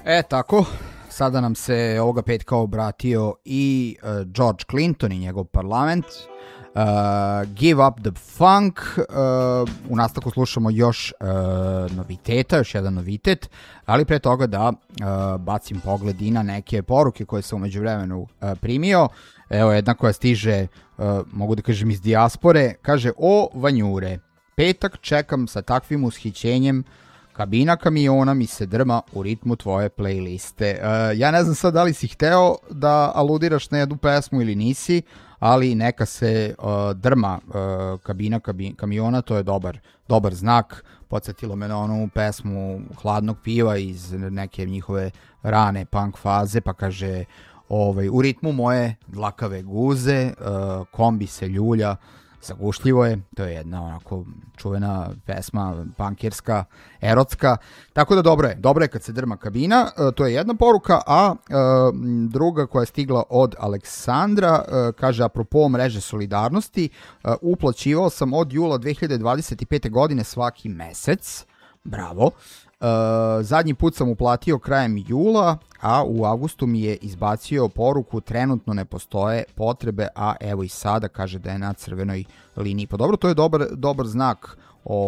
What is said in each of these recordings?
Tako, sada nam se ovoga petka obratio i George Clinton i njegov parlament. Give up the funk. U nastavku slušamo još noviteta, još jedan novitet, ali pre toga da bacim pogled i na neke poruke koje sam u međuvremenu primio. Evo jedna koja stiže, mogu da kažem, iz dijaspore. Kaže: o Vanjure, petak čekam sa takvim ushićenjem, kabina kamiona mi se drma u ritmu tvoje playliste. Ja ne znam sad da li si hteo da aludiraš na jednu pesmu ili nisi, ali neka se drma kabina kamiona, to je dobar znak. Podsjetilo me na onu pesmu Hladnog piva iz neke njihove rane punk faze, pa kaže u ritmu moje dlakave guze, kombi se ljulja, zagušljivo je. To je jedna onako čuvena pesma punkerska, erotska, tako da dobro je kad se drma kabina. To je jedna poruka, a druga koja je stigla od Aleksandra kaže: apropo mreže solidarnosti, uplaćivao sam od jula 2025. godine svaki mesec. Bravo. Zadnji put sam uplatio krajem jula, a u avgustu mi je izbacio poruku: trenutno ne postoje potrebe, a evo i sada kaže da je na crvenoj liniji. Pa dobro, to je dobar znak.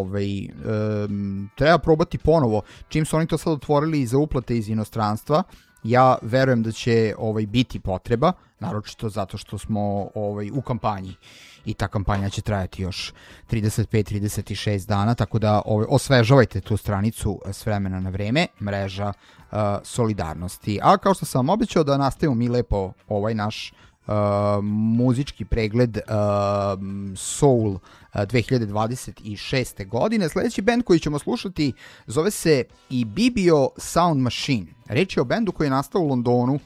Treba probati ponovo. Čim su oni to sad otvorili za uplate iz inostranstva, ja verujem da će biti potreba, naročito zato što smo u kampanji i ta kampanja će trajati još 35-36 dana, tako da osvežavajte tu stranicu s vremena na vreme, mreža solidarnosti. A kao što sam obećao, da nastavimo mi lepo ovaj naš muzički pregled Soul 2026. godine. Sljedeći band koji ćemo slušati zove se Ibibio Sound Machine. Reč je o bendu koji je nastao u Londonu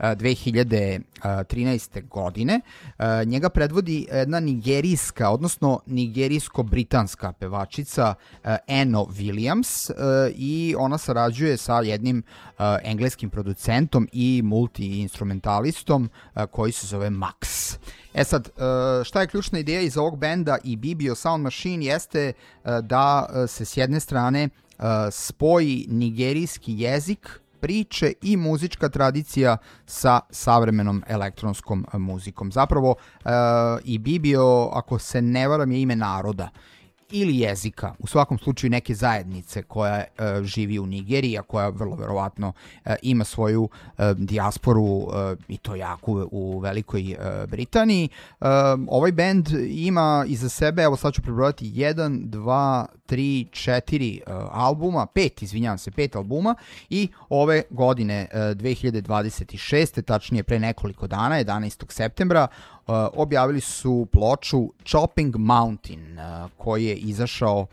2013. godine. Njega predvodi jedna nigerijska, odnosno nigerijsko-britanska pevačica Eno Williams, i ona sarađuje sa jednim engleskim producentom i multi-instrumentalistom koji se zove Max. Sad, šta je ključna ideja iz ovog benda Ibibio Sound Machine jeste da se s jedne strane spoji nigerijski jezik, priče i muzička tradicija sa savremenom elektronskom muzikom. Zapravo, Ibibio, ako se ne varam, je ime naroda ili jezika, u svakom slučaju neke zajednice koja živi u Nigeriji, a koja vrlo verovatno ima svoju dijasporu, i to jako u Velikoj Britaniji. Ovaj band ima iza sebe, evo sad ću prebrojati, 1, 2, 3, 4 albuma, 5 albuma, i ove godine 2026. tačnije pre nekoliko dana, 11. septembra, objavili su ploču Chopping Mountain, koji je izašao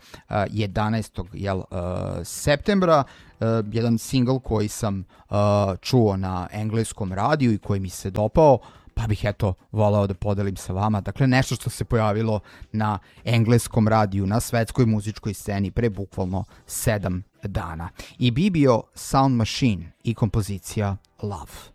11. septembra, jedan single koji sam čuo na engleskom radiju i koji mi se dopao, pa bih voleo da podelim sa vama. Dakle, nešto što se pojavilo na engleskom radiju, na svetskoj muzičkoj sceni pre bukvalno 7 dana. Ibibio Sound Machine i kompozicija Love.